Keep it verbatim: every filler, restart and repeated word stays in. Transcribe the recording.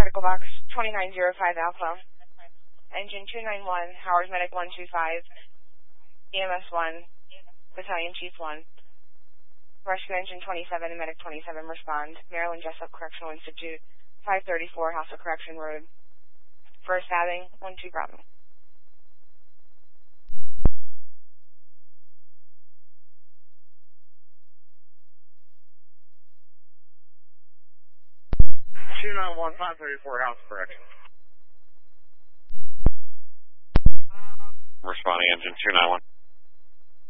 medical box twenty-nine oh five Alpha. Engine two nine one, Howard Medic one two five, E M S one, Battalion Chief one. Rescue Engine twenty-seven and Medic twenty-seven respond. Maryland Jessup Correctional Institute, five thirty-four House of Correction Road. First stabbing, one two Bravo. two nine one, five thirty-four House of Correction. Responding engine two nine one.